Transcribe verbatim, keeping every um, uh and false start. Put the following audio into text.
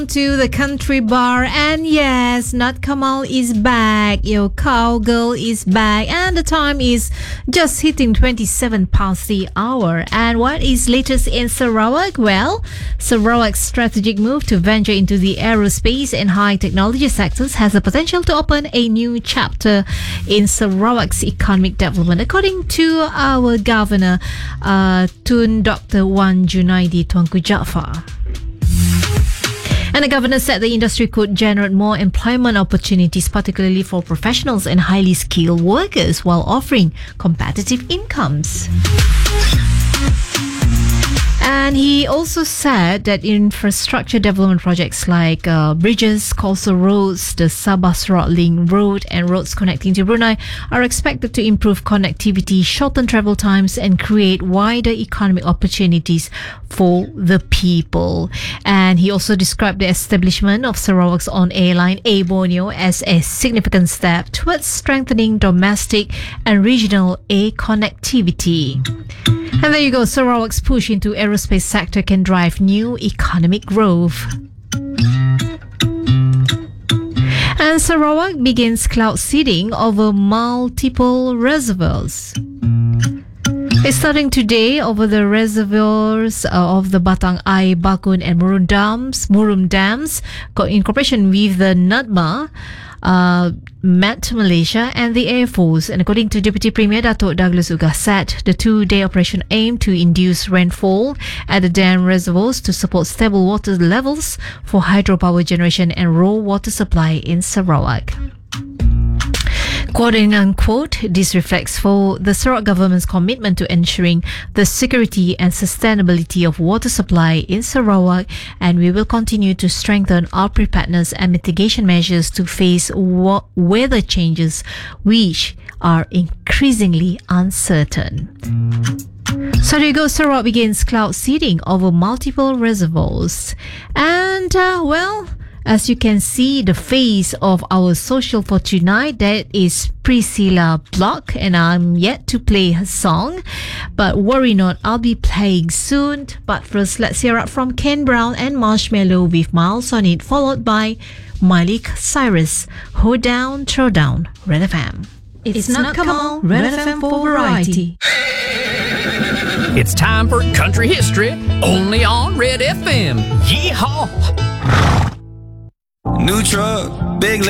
To the country bar, and yes, Nat Kamal is back. Your cowgirl is back, and the time is just hitting twenty-seven past the hour. And what is latest in Sarawak? Well, Sarawak's strategic move to venture into the aerospace and high technology sectors has the potential to open a new chapter in Sarawak's economic development, according to our governor, uh, Tun Doctor Wan Junaidi Tuanku Jaafar. And the governor said the industry could generate more employment opportunities, particularly for professionals and highly skilled workers, while offering competitive incomes. And he also said that infrastructure development projects like uh, bridges, coastal roads, the Sabah Sarawak Link Road and roads connecting to Brunei are expected to improve connectivity, shorten travel times and create wider economic opportunities for the people. And he also described the establishment of Sarawak's own airline, Air Borneo, as a significant step towards strengthening domestic and regional air connectivity. And there you go, Sarawak's push into aerospace sector can drive new economic growth. And Sarawak begins cloud seeding over multiple reservoirs. It's starting today over the reservoirs of the Batang Air, Bakun and Murum Dams, Murum Dams, in cooperation with the NADMA, Uh, Met Malaysia and the Air Force. And according to Deputy Premier Datuk Douglas Ugasat, the two-day operation aimed to induce rainfall at the dam reservoirs to support stable water levels for hydropower generation and raw water supply in Sarawak. Quote unquote, this reflects for the Sarawak government's commitment to ensuring the security and sustainability of water supply in Sarawak, and we will continue to strengthen our preparedness and mitigation measures to face wa- weather changes which are increasingly uncertain. So there you go, Sarawak begins cloud seeding over multiple reservoirs. And, uh, well, as you can see, the face of our social for tonight, that is Priscilla Block, and I'm yet to play her song. But worry not, I'll be playing soon. But first, let's hear it from Ken Brown and Marshmello with Miles on It, followed by Miley Cyrus, Hold Down, Throw Down, Red F M. It's, it's not Kamal, Red F M for variety. It's time for country history, only on Red F M. Yeehaw! New truck, big